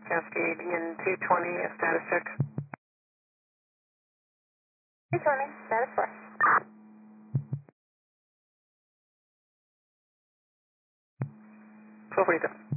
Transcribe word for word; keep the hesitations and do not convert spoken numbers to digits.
Cascade in two twenty, a status check. two twenty, status four. twelve forty-seven.